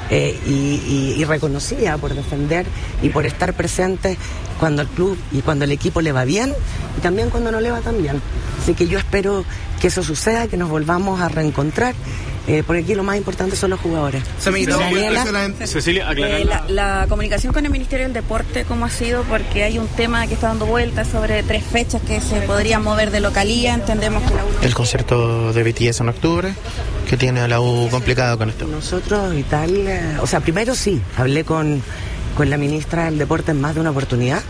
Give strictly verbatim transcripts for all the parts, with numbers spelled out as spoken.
eh, y, y, y reconocida por defender y por estar presente cuando el club y cuando el equipo le va bien y también cuando no le va tan bien. Así que yo espero que eso suceda, que nos volvamos a reencontrar, eh, porque aquí lo más importante son los jugadores. Daniela, Cecilia, eh, la, la comunicación con el Ministerio del Deporte, ¿cómo ha sido? Porque hay un tema que está dando vueltas sobre tres fechas que se podrían mover de localía. Entendemos que la U... El concierto de B T S en octubre, que tiene a la U complicado con esto. Nosotros y tal, eh, o sea, primero sí, hablé con, con la ministra del Deporte en más de una oportunidad.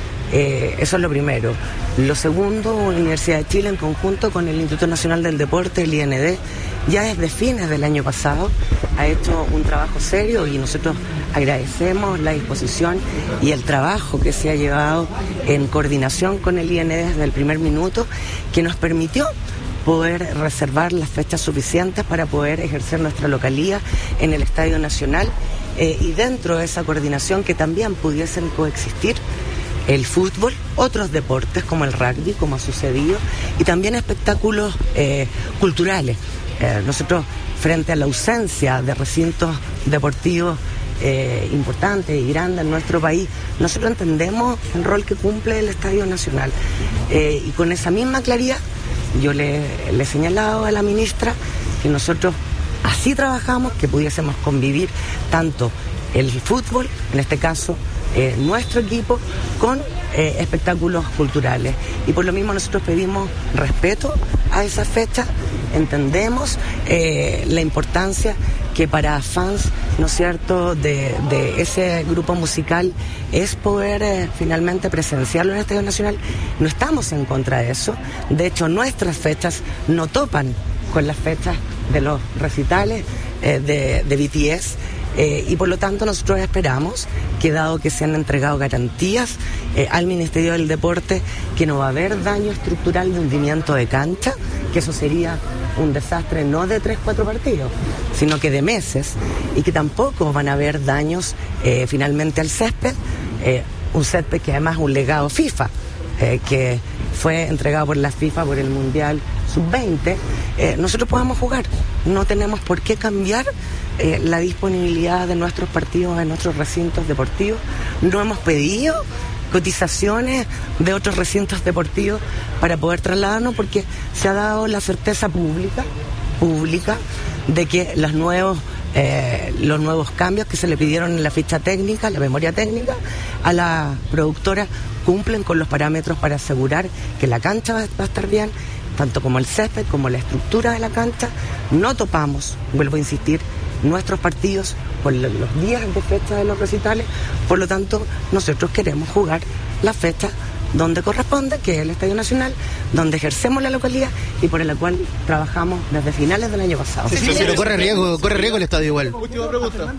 Eh, eso es lo primero. Lo segundo, Universidad de Chile en conjunto con el Instituto Nacional del Deporte, el I N D, ya desde fines del año pasado ha hecho un trabajo serio y nosotros agradecemos la disposición y el trabajo que se ha llevado en coordinación con el I N D desde el primer minuto, que nos permitió poder reservar las fechas suficientes para poder ejercer nuestra localía en el Estadio Nacional, eh, y dentro de esa coordinación que también pudiesen coexistir el fútbol, otros deportes como el rugby, como ha sucedido, y también espectáculos eh, culturales. Eh, nosotros, frente a la ausencia de recintos deportivos eh, importantes y grandes en nuestro país, nosotros entendemos el rol que cumple el Estadio Nacional. Eh, y con esa misma claridad, yo le, le he señalado a la ministra que nosotros así trabajamos, que pudiésemos convivir tanto el fútbol, en este caso, Eh, nuestro equipo con eh, espectáculos culturales, y por lo mismo nosotros pedimos respeto a esa fecha. Entendemos eh, la importancia que para fans, ¿no es cierto?, de, de ese grupo musical es poder eh, finalmente presenciarlo en el Estadio Nacional. No estamos en contra de eso. De hecho, nuestras fechas no topan con las fechas de los recitales eh, de, de B T S. Eh, y por lo tanto nosotros esperamos que, dado que se han entregado garantías eh, al Ministerio del Deporte, que no va a haber daño estructural de hundimiento de cancha, que eso sería un desastre no de tres, cuatro partidos, sino que de meses, y que tampoco van a haber daños eh, finalmente al césped, eh, un césped que además es un legado FIFA, eh, que fue entregado por la FIFA por el Mundial sub veinte, eh, nosotros podamos jugar. No tenemos por qué cambiar eh, la disponibilidad de nuestros partidos en nuestros recintos deportivos. No hemos pedido cotizaciones de otros recintos deportivos para poder trasladarnos, porque se ha dado la certeza pública, pública de que los nuevos Eh, los nuevos cambios que se le pidieron en la ficha técnica, la memoria técnica, a la productora cumplen con los parámetros para asegurar que la cancha va, va a estar bien, tanto como el césped, como la estructura de la cancha. No topamos, vuelvo a insistir, nuestros partidos por los días de fecha de los recitales, por lo tanto nosotros queremos jugar la fecha donde corresponde, que es el Estadio Nacional, donde ejercemos la localidad y por la cual trabajamos desde finales del año pasado. Sí, sí, pero corre riesgo, corre riesgo el estadio igual. Última pregunta.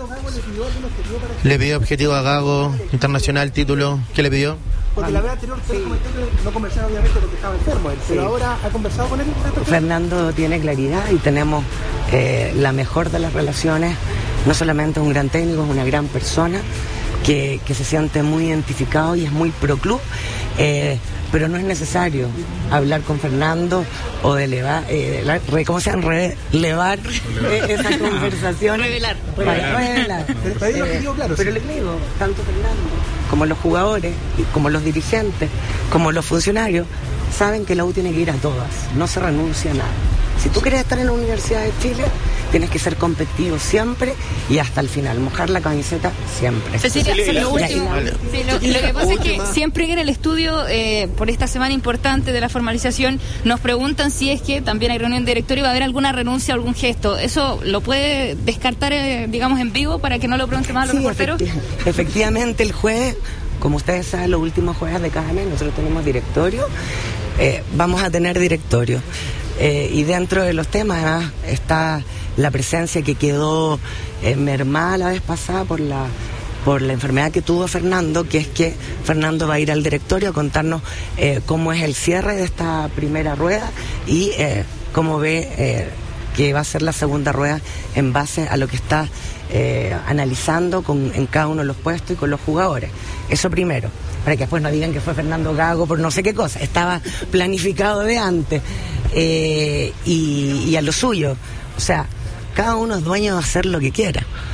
Le pidió objetivo a Gago, internacional, título. ¿Qué le pidió? Porque la vez anterior ustedes comentaron, no conversaron obviamente porque estaba enfermo él, pero sí. Ahora ha conversado con él. Fernando tiene claridad y tenemos eh, la mejor de las relaciones. No solamente es un gran técnico, es una gran persona que, que se siente muy identificado y es muy pro club. Eh, pero no es necesario hablar con Fernando o de elevar, eh, la, re, ¿cómo se llama? Relevar eh, esa conversación. Revelar. Para revelar. Pero, eh, digo, claro, pero sí. le digo, tanto Fernando como los jugadores, como los dirigentes, como los funcionarios, saben que la U tiene que ir a todas, no se renuncia a nada. Si tú quieres estar en la Universidad de Chile, tienes que ser competitivo siempre y hasta el final, mojar la camiseta siempre. Cecilia, Cecilia, lo, último, vale. sí, lo, lo que pasa es que siempre en el estudio, eh, por esta semana importante de la formalización, nos preguntan si es que también hay reunión de directorio y va a haber alguna renuncia, algún gesto. ¿Eso lo puede descartar, eh, digamos, en vivo para que no lo pregunte más a los sí, reporteros? Efecti- efectivamente, el jueves, como ustedes saben, los últimos jueves de cada mes nosotros tenemos directorio. Eh, vamos a tener directorio. Eh, y dentro de los temas ¿eh? está la presencia que quedó eh, mermada la vez pasada por la por la enfermedad que tuvo Fernando, que es que Fernando va a ir al directorio a contarnos eh, cómo es el cierre de esta primera rueda y eh, cómo ve eh, que va a ser la segunda rueda en base a lo que está eh, analizando con, en cada uno de los puestos y con los jugadores. Eso primero, para que después no digan que fue Fernando Gago por no sé qué cosa, estaba planificado de antes. Eh, y, y a lo suyo, o sea, cada uno es dueño de hacer lo que quiera.